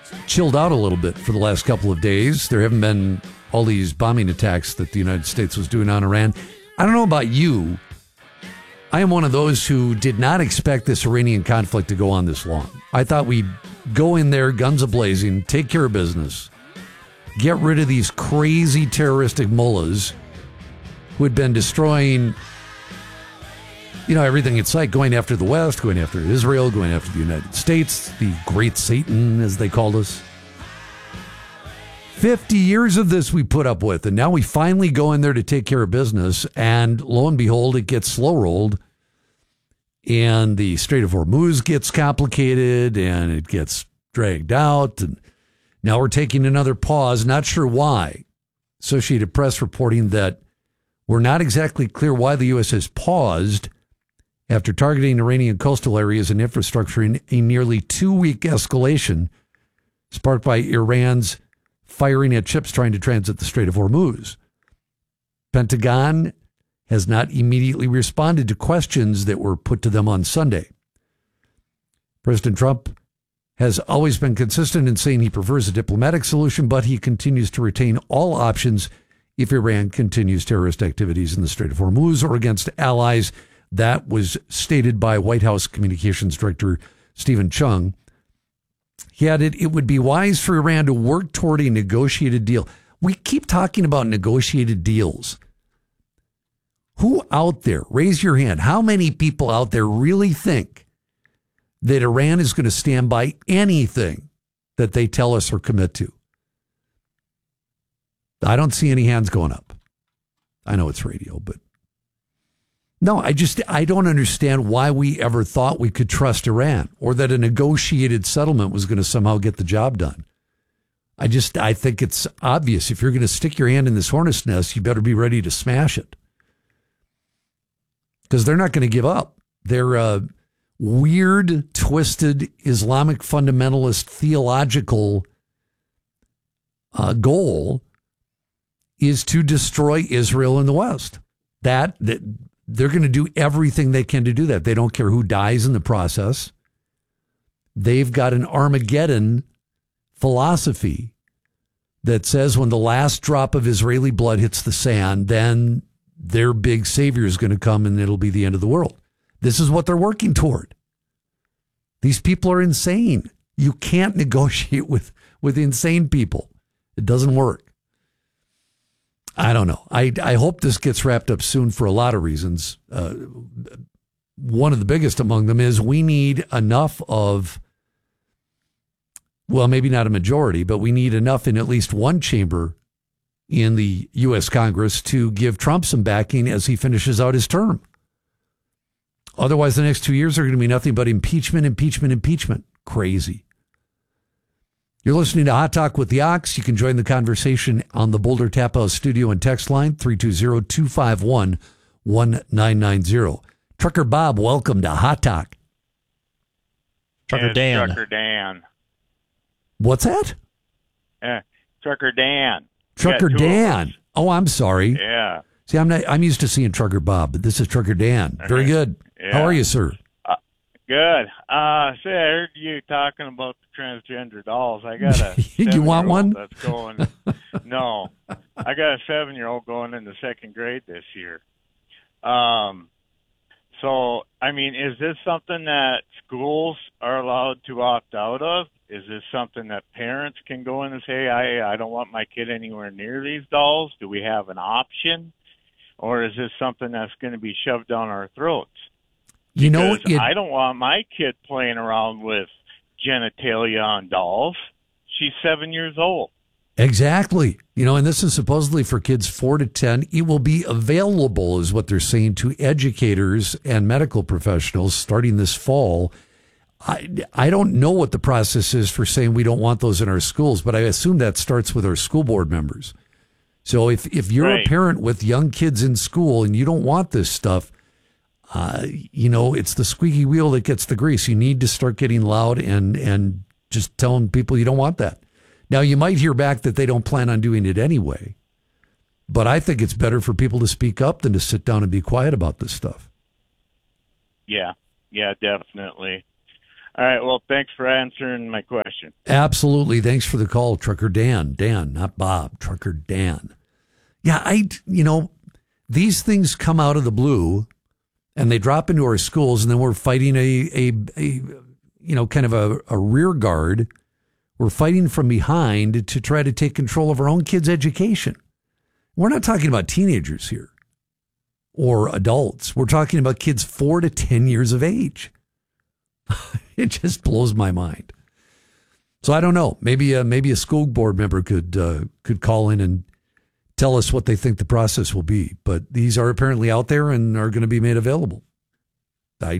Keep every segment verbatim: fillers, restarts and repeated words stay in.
chilled out a little bit for the last couple of days. There haven't been all these bombing attacks that the United States was doing on Iran. I don't know about you. I am one of those who did not expect this Iranian conflict to go on this long. I thought we'd go in there, guns a-blazing, take care of business, get rid of these crazy terroristic mullahs who had been destroying, you know, everything in sight, going after the West, going after Israel, going after the United States, the great Satan, as they called us. fifty years of this we put up with, and now we finally go in there to take care of business, and lo and behold, it gets slow-rolled, and the Strait of Hormuz gets complicated, and it gets dragged out, and now we're taking another pause, not sure why. Associated Press reporting that we're not exactly clear why the U S has paused after targeting Iranian coastal areas and infrastructure in a nearly two-week escalation sparked by Iran's firing at ships trying to transit the Strait of Hormuz. Pentagon has not immediately responded to questions that were put to them on Sunday. President Trump has always been consistent in saying he prefers a diplomatic solution, but he continues to retain all options if Iran continues terrorist activities in the Strait of Hormuz or against allies. That was stated by White House Communications Director Stephen Chung. He added, it would be wise for Iran to work toward a negotiated deal. We keep talking about negotiated deals. Who out there, raise your hand, how many people out there really think that Iran is going to stand by anything that they tell us or commit to? I don't see any hands going up. I know it's radio, but no, I just, I don't understand why we ever thought we could trust Iran or that a negotiated settlement was going to somehow get the job done. I just, I think it's obvious. If you're going to stick your hand in this hornet's nest, you better be ready to smash it. Because they're not going to give up. Their uh, weird, twisted, Islamic fundamentalist theological uh, goal is to destroy Israel in the West. That, that they're going to do everything they can to do that. They don't care who dies in the process. They've got an Armageddon philosophy that says when the last drop of Israeli blood hits the sand, then their big savior is going to come and it'll be the end of the world. This is what they're working toward. These people are insane. You can't negotiate with, with insane people. It doesn't work. I don't know. I, I hope this gets wrapped up soon for a lot of reasons. Uh, one of the biggest among them is we need enough of, well, maybe not a majority, but we need enough in at least one chamber in the U S Congress to give Trump some backing as he finishes out his term. Otherwise, the next two years are going to be nothing but impeachment, impeachment, impeachment. Crazy. You're listening to Hot Talk with the Ox. You can join the conversation on the Boulder Tap House studio and text line three two zero, two five one, one nine nine zero. Trucker Bob, welcome to Hot Talk. Trucker It's Dan. Trucker Dan. What's that? Uh, Trucker Dan. Trucker You got two of Dan. us. Oh, I'm sorry. Yeah. See, I'm not, I'm used to seeing Trucker Bob, but this is Trucker Dan. Very good. Yeah. How are you, sir? Uh, good. Uh, say, I heard you talking about the transgender dolls. I got a You want one? That's going. No, I got a seven-year-old going into second grade this year. Um, so I mean, is this something that schools are allowed to opt out of? Is this something that parents can go in and say, I, I don't want my kid anywhere near these dolls? Do we have an option? Or is this something that's going to be shoved down our throats? You know, Because it, I don't want my kid playing around with genitalia on dolls. She's seven years old. exactly. You know, and this is supposedly for kids four to ten. It will be available, is what they're saying, to educators and medical professionals starting this fall. I, I don't know what the process is for saying we don't want those in our schools, but I assume that starts with our school board members. So if, if you're Right. a parent with young kids in school and you don't want this stuff, uh, you know, it's the squeaky wheel that gets the grease. You need to start getting loud and, and just telling people you don't want that. Now, you might hear back that they don't plan on doing it anyway, but I think it's better for people to speak up than to sit down and be quiet about this stuff. Yeah, yeah, definitely. All right. Well, thanks for answering my question. Absolutely. Thanks for the call, Trucker Dan. Dan, not Bob. Trucker Dan. Yeah, I, you know, these things come out of the blue and they drop into our schools, and then we're fighting a, a, a you know, kind of a, a rear guard. We're fighting from behind to try to take control of our own kids' education. We're not talking about teenagers here or adults. We're talking about kids four to ten years of age. It just blows my mind. So I don't know. Maybe a, maybe a school board member could uh, could call in and tell us what they think the process will be. But these are apparently out there and are going to be made available. I,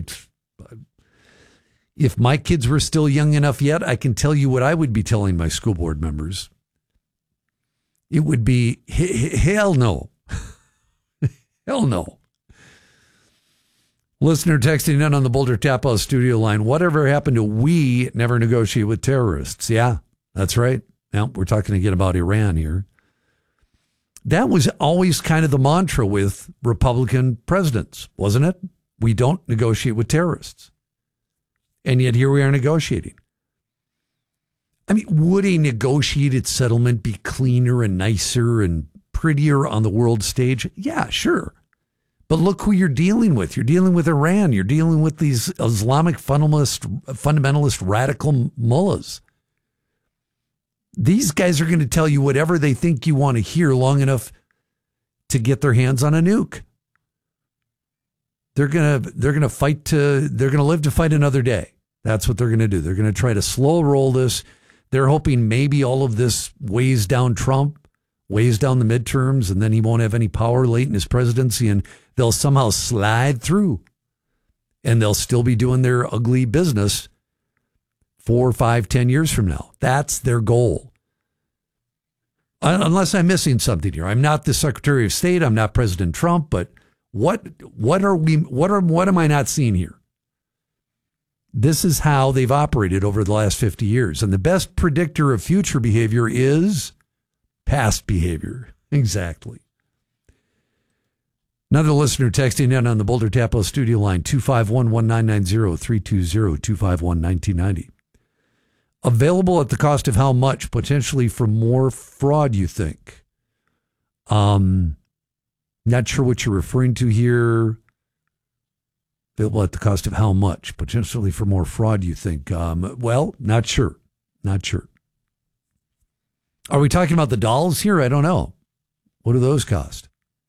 if my kids were still young enough yet, I can tell you what I would be telling my school board members. It would be, hell no. Hell no. Listener texting in on the Boulder Tap House studio line. Whatever happened to we never negotiate with terrorists? Yeah, that's right. Now we're talking again about Iran here. That was always kind of the mantra with Republican presidents, wasn't it? We don't negotiate with terrorists. And yet here we are negotiating. I mean, would a negotiated settlement be cleaner and nicer and prettier on the world stage? Yeah, sure. But look who you're dealing with. You're dealing with Iran. You're dealing with these Islamic fundamentalist, fundamentalist radical mullahs. These guys are going to tell you whatever they think you want to hear long enough to get their hands on a nuke. They're going to they're going to fight to they're going to live to fight another day. That's what they're going to do. They're going to try to slow roll this. They're hoping maybe all of this weighs down Trump, weighs down the midterms, and then he won't have any power late in his presidency, and they'll somehow slide through, and they'll still be doing their ugly business four, five, ten years from now. That's their goal. Unless I'm missing something here. I'm not the Secretary of State. I'm not President Trump. But what what are we? What are what am I not seeing here? This is how they've operated over the last fifty years, and the best predictor of future behavior is past behavior. Exactly. Another listener texting in on the Boulder Tap House studio line, two five one, one nine nine zero, three two zero, two five one, one nine nine zero. Available at the cost of how much? Potentially for more fraud, you think? Um, not sure what you're referring to here. Available at the cost of how much? Potentially for more fraud, you think? Um, well, not sure. Not sure. Are we talking about the dolls here? I don't know. What do those cost?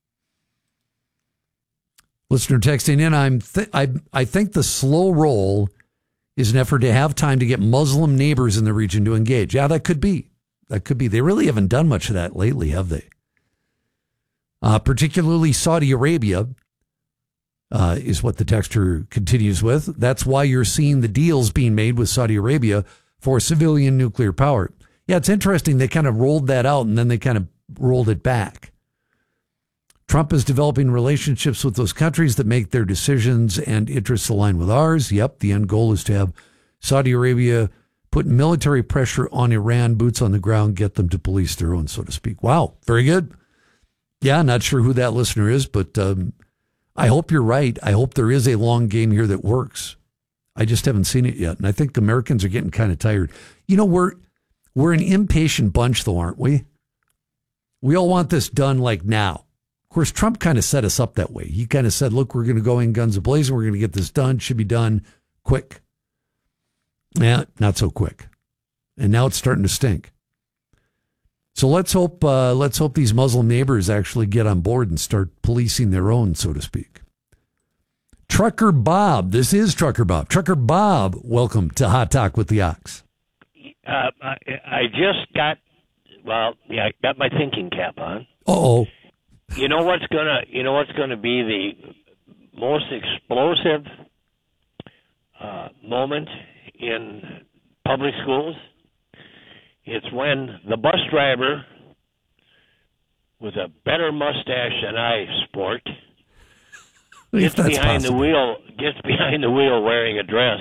Listener texting in, I'm th- I, I think the slow roll is an effort to have time to get Muslim neighbors in the region to engage. Yeah, that could be. That could be. They really haven't done much of that lately, have they? Uh, particularly Saudi Arabia uh, is what the texter continues with. That's why you're seeing the deals being made with Saudi Arabia for civilian nuclear power. Yeah, it's interesting. They kind of rolled that out and then they kind of rolled it back. Trump is developing relationships with those countries that make their decisions and interests align with ours. Yep, the end goal is to have Saudi Arabia put military pressure on Iran, boots on the ground, get them to police their own, so to speak. Wow, very good. Yeah, not sure who that listener is, but um, I hope you're right. I hope there is a long game here that works. I just haven't seen it yet, and I think Americans are getting kind of tired. You know, we're we're an impatient bunch, though, aren't we? We all want this done like now. Of course, Trump kind of set us up that way. He kind of said, look, we're going to go in guns a-blazing. We're going to get this done. Should be done quick. Yeah, not so quick. And now it's starting to stink. So let's hope uh, let's hope these Muslim neighbors actually get on board and start policing their own, so to speak. Trucker Bob. This is Trucker Bob. Trucker Bob, welcome to Hot Talk with the Ox. Uh, I, I just got, well, yeah, I got my thinking cap on. Uh-oh. You know what's gonna, you know what's gonna be the most explosive uh, moment in public schools? It's when the bus driver with a better mustache than I sport gets behind possible. the wheel, gets behind the wheel wearing a dress.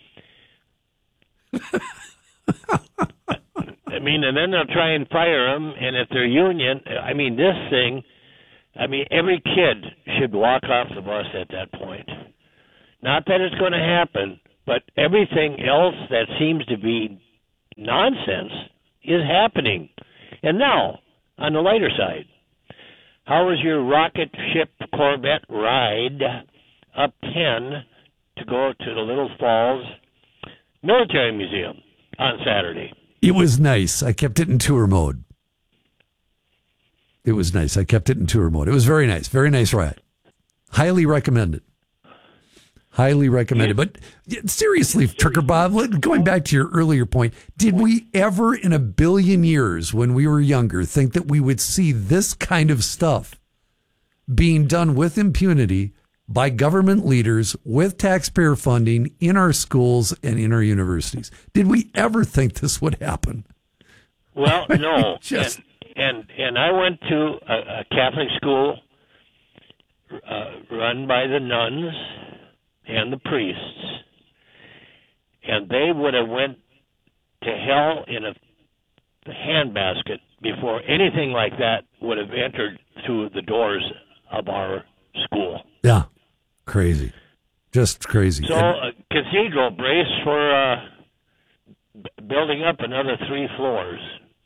I mean, and then they'll try and fire them, and if they're union, I mean, this thing. I mean, every kid should walk off the bus at that point. Not that it's going to happen, But everything else that seems to be nonsense is happening. And now, on the lighter side, how was your rocket ship Corvette ride up ten to go to the Little Falls Military Museum on Saturday? It was nice. I kept it in tour mode. It was nice. I kept it in tour mode. It was very nice. Very nice ride. Highly recommended. Highly recommended. But seriously, Trucker Bob, going back to your earlier point, did we ever in a billion years when we were younger think that we would see this kind of stuff being done with impunity by government leaders with taxpayer funding in our schools and in our universities? Did we ever think this would happen? Well, no. Just... and, and and I went to a, a Catholic school uh, run by the nuns and the priests, and they would have went to hell in a handbasket before anything like that would have entered through the doors of our school. Yeah, crazy. Just crazy. So, uh, Cathedral, brace for uh, b- building up another three floors.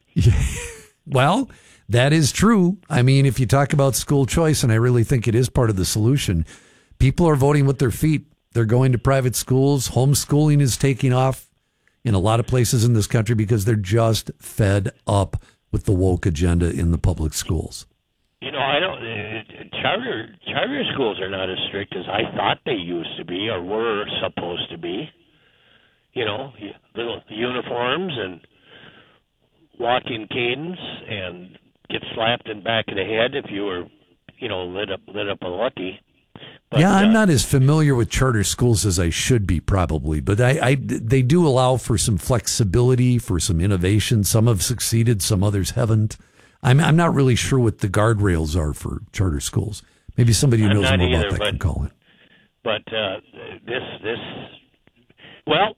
Well, that is true. I mean, if you talk about school choice, and I really think it is part of the solution, people are voting with their feet. They're going to private schools. Homeschooling is taking off in a lot of places in this country because they're just fed up with the woke agenda in the public schools. You know, I don't. Uh, charter charter schools are not as strict as I thought they used to be or were supposed to be. You know, little uniforms and walking cadence and get slapped in the back of the head if you were, you know, lit up lit up a lucky. But, yeah, I'm uh, not as familiar with charter schools as I should be, probably, but I, I, they do allow for some flexibility, for some innovation. Some have succeeded, some others haven't. I'm, I'm not really sure what the guardrails are for charter schools. Maybe somebody who I'm knows not more either, about that but, can call in. But uh, this, this, well,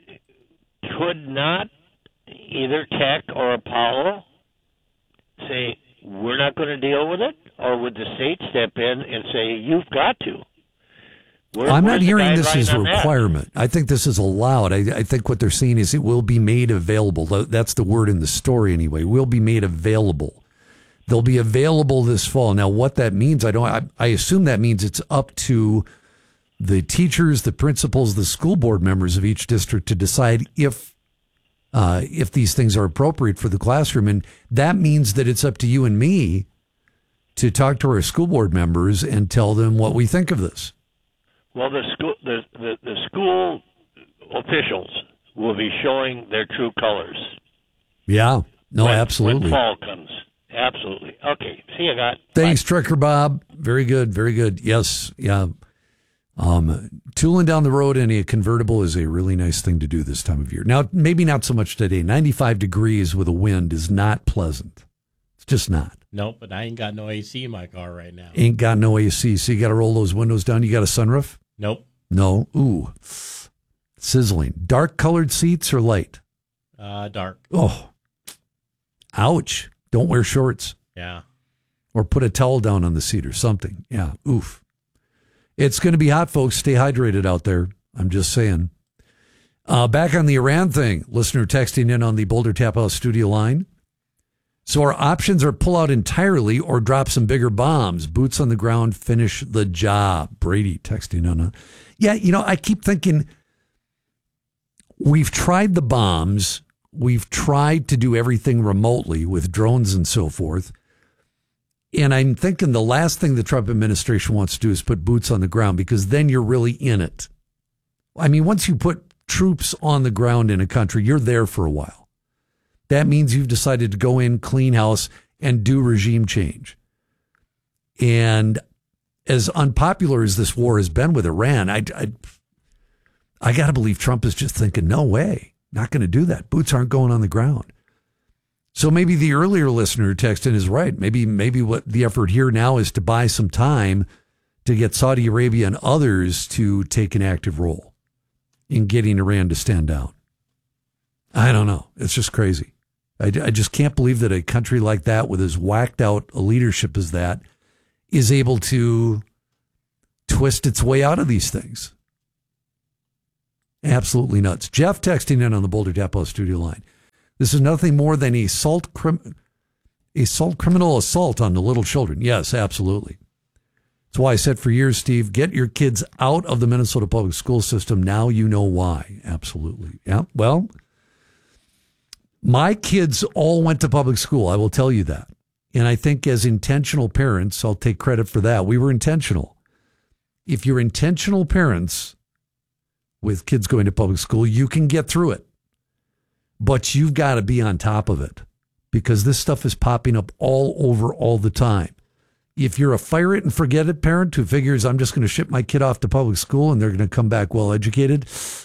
could not either Tech or Apollo say, we're not going to deal with it? Or would the state step in and say, you've got to? Where, I'm not the hearing this guideline as a on that? requirement. I think this is allowed. I, I think what they're saying is it will be made available. That's the word in the story anyway. Will be made available. They'll be available this fall. Now, what that means, I don't. I, I assume that means it's up to the teachers, the principals, the school board members of each district to decide if uh, if these things are appropriate for the classroom. And that means that it's up to you and me to talk to our school board members and tell them what we think of this. Well, the school the, the, the school officials will be showing their true colors. Yeah. No, when, absolutely. When fall comes. Absolutely. Okay. See you, God. Thanks, Bye. Trucker Bob. Very good. Very good. Yes. Yeah. Um, tooling down the road in a convertible is a really nice thing to do this time of year. Now, maybe not so much today. ninety-five degrees with a wind is not pleasant. It's just not. Nope, but I ain't got no A C in my car right now. Ain't got no A C, so you got to roll those windows down. You got a sunroof? Nope. No. Ooh. Sizzling. Dark colored seats or light? Uh, dark. Oh. Ouch. Don't wear shorts. Yeah. Or put a towel down on the seat or something. Yeah. Oof. It's going to be hot, folks. Stay hydrated out there. I'm just saying. Uh, back on the Iran thing. Listener texting in on the Boulder Tap House studio line. So our options are pull out entirely or drop some bigger bombs. Boots on the ground, finish the job. Brady texting on a... Yeah, you know, I keep thinking we've tried the bombs. We've tried to do everything remotely with drones and so forth. And I'm thinking the last thing the Trump administration wants to do is put boots on the ground, because then you're really in it. I mean, once you put troops on the ground in a country, you're there for a while. That means you've decided to go in, clean house, and do regime change. And as unpopular as this war has been with Iran, I, I, I got to believe Trump is just thinking, no way, not going to do that. Boots aren't going on the ground. So maybe the earlier listener texting is right. Maybe maybe what the effort here now is to buy some time to get Saudi Arabia and others to take an active role in getting Iran to stand down. I don't know. It's just crazy. I, I just can't believe that a country like that, with as whacked out a leadership as that, is able to twist its way out of these things. Absolutely nuts. Jeff texting in on the Boulder Tap House studio line. This is nothing more than a assault, crim- assault criminal assault on the little children. Yes, absolutely. That's why I said for years, Steve, get your kids out of the Minnesota public school system. Now you know why. Absolutely. Yeah. Well, my kids all went to public school. I will tell you that. And I think as intentional parents, I'll take credit for that. We were intentional. If you're intentional parents with kids going to public school, you can get through it. But you've got to be on top of it because this stuff is popping up all over all the time. If you're a fire it and forget it parent who figures I'm just going to ship my kid off to public school and they're going to come back well educated,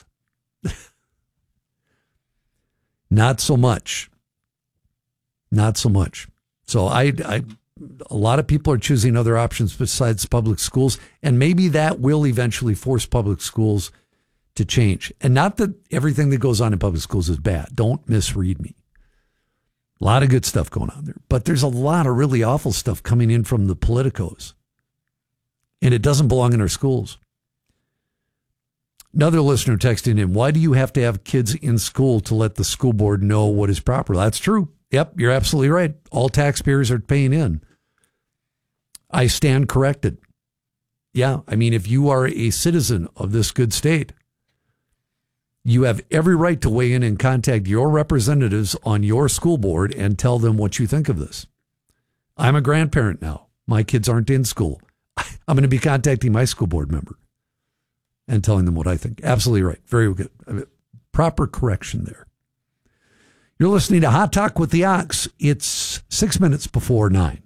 not so much. Not so much. So I, I, a lot of people are choosing other options besides public schools, and maybe that will eventually force public schools to change. And not that everything that goes on in public schools is bad. Don't misread me. A lot of good stuff going on there. But there's a lot of really awful stuff coming in from the politicos. And it doesn't belong in our schools. Another listener texting in, why do you have to have kids in school to let the school board know what is proper? That's true. Yep, you're absolutely right. All taxpayers are paying in. I stand corrected. Yeah, I mean, if you are a citizen of this good state, you have every right to weigh in and contact your representatives on your school board and tell them what you think of this. I'm a grandparent now. My kids aren't in school. I'm going to be contacting my school board member and telling them what I think. Absolutely right. Very good. Proper correction there. You're listening to Hot Talk with the Ox. It's six minutes before nine.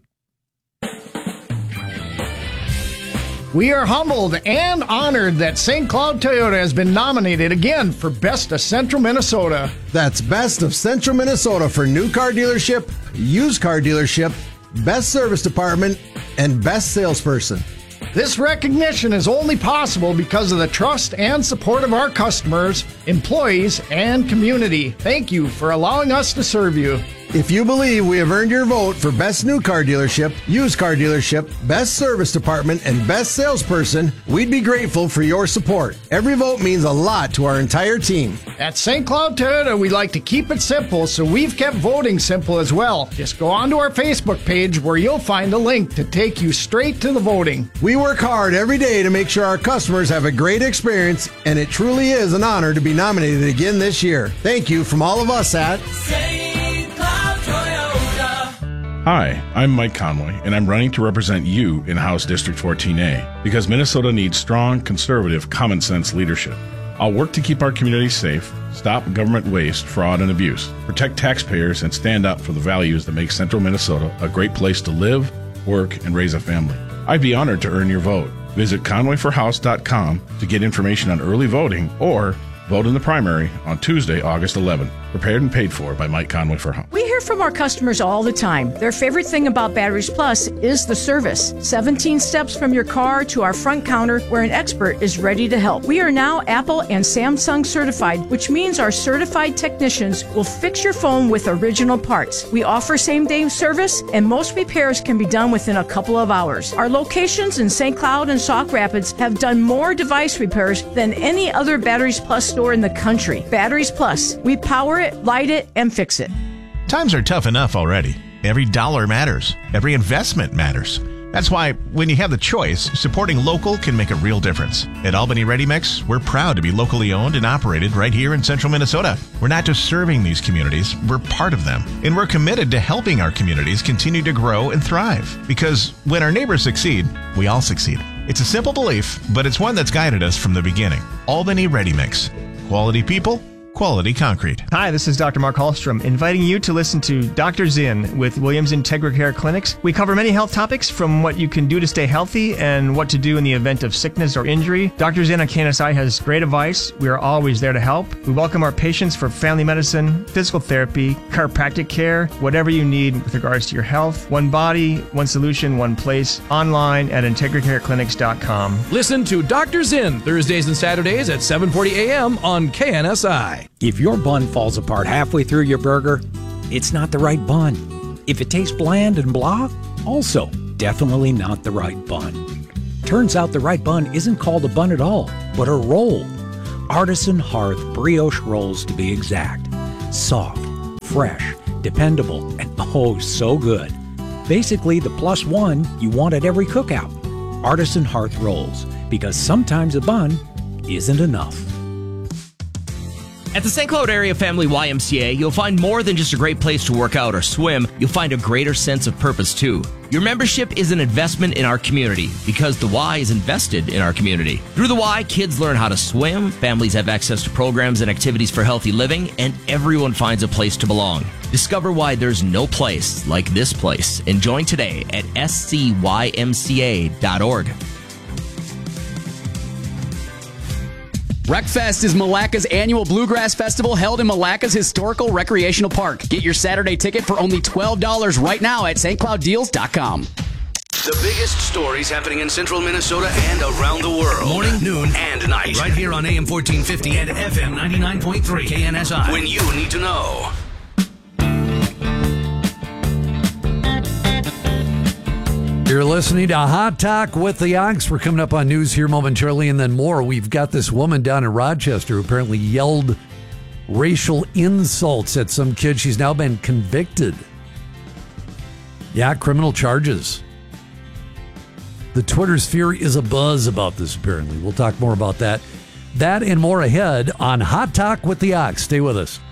We are humbled and honored that Saint Cloud Toyota has been nominated again for Best of Central Minnesota. That's Best of Central Minnesota for new car dealership, used car dealership, best service department, and best salesperson. This recognition is only possible because of the trust and support of our customers, employees, and community. Thank you for allowing us to serve you. If you believe we have earned your vote for Best New Car Dealership, Used Car Dealership, Best Service Department, and Best Salesperson, we'd be grateful for your support. Every vote means a lot to our entire team. At Saint Cloud Toyota, we like to keep it simple, so we've kept voting simple as well. Just go onto our Facebook page where you'll find a link to take you straight to the voting. We work hard every day to make sure our customers have a great experience, and it truly is an honor to be nominated again this year. Thank you from all of us at Saint Cloud Toyota. Hi, I'm Mike Conway, and I'm running to represent you in House District fourteen A because Minnesota needs strong, conservative, common sense leadership. I'll work to keep our community safe, stop government waste, fraud, and abuse, protect taxpayers, and stand up for the values that make Central Minnesota a great place to live, work, and raise a family. I'd be honored to earn your vote. Visit conway for house dot com to get information on early voting or vote in the primary on Tuesday, August eleventh. Prepared and paid for by Mike Conway for House. We hear from our customers all the time. Their favorite thing about Batteries Plus is the service. seventeen steps from your car to our front counter where an expert is ready to help. We are now Apple and Samsung certified, which means our certified technicians will fix your phone with original parts. We offer same-day service, and most repairs can be done within a couple of hours. Our locations in Saint Cloud and Sauk Rapids have done more device repairs than any other Batteries Plus store in the country. Batteries Plus. We power it, light it, and fix it. Times are tough enough already. Every dollar matters. Every investment matters. That's why when you have the choice, supporting local can make a real difference. At Albany Ready Mix, we're proud to be locally owned and operated right here in central Minnesota. We're not just serving these communities, we're part of them. And we're committed to helping our communities continue to grow and thrive. Because when our neighbors succeed, we all succeed. It's a simple belief, but it's one that's guided us from the beginning. Albany Ready Mix. Quality people, quality concrete. Hi, this is Doctor Mark Hallstrom, inviting you to listen to Doctor Zinn with Williams Integra Care Clinics. We cover many health topics, from what you can do to stay healthy and what to do in the event of sickness or injury. Doctor Zinn on K N S I has great advice. We are always there to help. We welcome our patients for family medicine, physical therapy, chiropractic care, whatever you need with regards to your health. One body, one solution, one place. Online at integra care clinics dot com. Listen to Doctor Zinn Thursdays and Saturdays at seven forty a.m. on K N S I. If your bun falls apart halfway through your burger, it's not the right bun. If it tastes bland and blah, also definitely not the right bun. Turns out the right bun isn't called a bun at all, but a roll. Artisan Hearth brioche rolls to be exact. Soft, fresh, dependable, and oh, so good. Basically, the plus one you want at every cookout. Artisan Hearth rolls, because sometimes a bun isn't enough. At the Saint Cloud Area Family Y M C A, you'll find more than just a great place to work out or swim. You'll find a greater sense of purpose, too. Your membership is an investment in our community because the Y is invested in our community. Through the Y, kids learn how to swim, families have access to programs and activities for healthy living, and everyone finds a place to belong. Discover why there's no place like this place and join today at s c y m c a dot org. Wreckfest is Malacca's annual bluegrass festival held in Malacca's historical recreational park. Get your Saturday ticket for only twelve dollars right now at s t cloud deals dot com. The biggest stories happening in central Minnesota and around the world. Morning, noon, and night. Right here on A M fourteen fifty and F M ninety-nine point three K N S I. When you need to know. You're listening to Hot Talk with the Ox. We're coming up on news here momentarily and then more. We've got this woman down in Rochester who apparently yelled racial insults at some kid. She's now been convicted. Yeah, criminal charges. The Twitter sphere is abuzz about this, apparently. We'll talk more about that. That and more ahead on Hot Talk with the Ox. Stay with us.